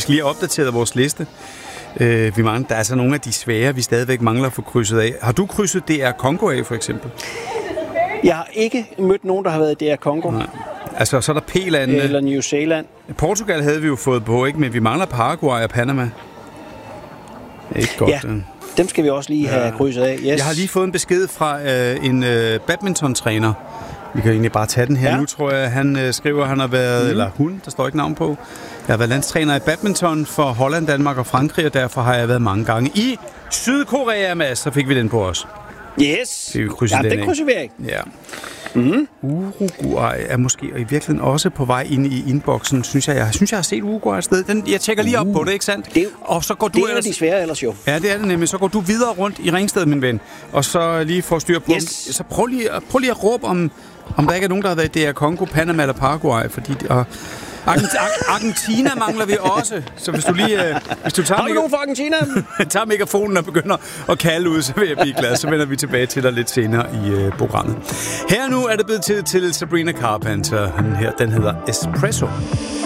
skal lige have opdateret vores liste. Vi mangler, der er altså nogle af de svære, vi stadigvæk mangler at få krydset af. Har du krydset DR Congo af, for eksempel? Jeg har ikke mødt nogen, der har været i DR Congo. Nej. Altså, så er der P-landene. Eller New Zealand. Portugal havde vi jo fået på, ikke? Men vi mangler Paraguay og Panama. Det er ikke godt. Ja, dem skal vi også lige have krydset af. Yes. Jeg har lige fået en besked fra en badmintontræner. Vi kan egentlig bare tage den her. Nu tror jeg, han skriver, at han har været, eller hun, der står ikke navn på. Jeg har været landstræner i badminton for Holland, Danmark og Frankrig, og derfor har jeg været mange gange i Sydkorea, Mads. Så fik vi den på os. Yes. Det krydser vi ikke. Ja. Uruguay er måske i virkeligheden også på vej ind i inboxen, synes jeg. Jeg synes, jeg har set Uruguay et sted. Jeg tjekker lige op på det, ikke sandt? Og så går du det er de svære ellers jo. Ja, det er det nemlig. Så går du videre rundt i Ringsted, min ven, og så lige får styr på Så prøv lige at råbe, om der ikke er nogen, der har været i DR Congo, Panama eller Paraguay, fordi... Argentina mangler vi også. Så hvis du lige... Har du nogen for Argentina? tager megafonen og begynder at kalde ud, så vil jeg blive glad. Så vender vi tilbage til dig lidt senere i programmet. Her nu er det blevet tid til Sabrina Carpenter. Den hedder Espresso.